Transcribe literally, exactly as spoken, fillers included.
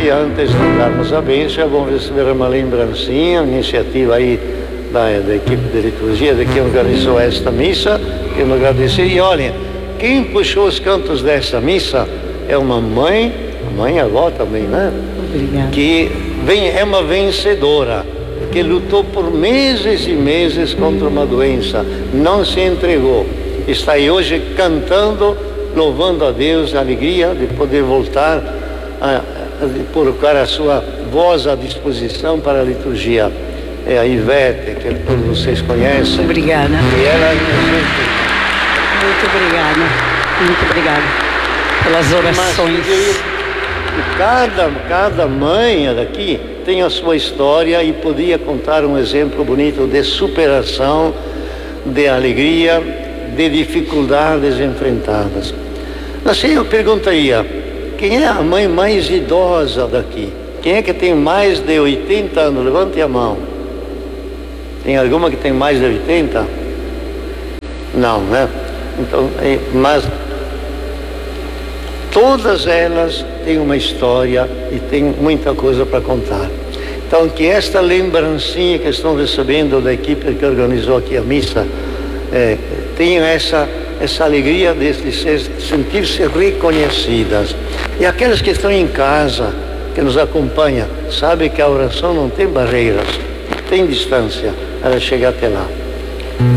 dia antes de darmos a bênção, vamos receber uma lembrancinha, iniciativa aí da, da equipe de liturgia, de quem organizou esta missa. Quero agradecer. E olhem, quem puxou os cantos desta missa é uma mãe, mãe avó também, né? Obrigada. Que vem, é uma vencedora, que lutou por meses e meses contra uma doença, não se entregou, está aí hoje cantando, louvando a Deus, a alegria de poder voltar a, a de colocar a sua voz à disposição para a liturgia. É a Ivete, que todos vocês conhecem. Obrigada. E ela Muito obrigada. Muito obrigada pelas orações. Mas, cada, cada mãe daqui tem a sua história e podia contar um exemplo bonito de superação, de alegria, de dificuldades enfrentadas. Assim, eu perguntaria, quem é a mãe mais idosa daqui? Quem é que tem mais de oitenta anos? Levante a mão. Tem alguma que tem mais de oitenta? Não, né? Então, é, mas todas elas têm uma história e têm muita coisa para contar. Então, que esta lembrancinha que estão recebendo da equipe que organizou aqui a missa, é, tenham essa, essa alegria de, de sentir-se reconhecidas. E aqueles que estão em casa, que nos acompanham, sabem que a oração não tem barreiras, não tem distância para chegar até lá.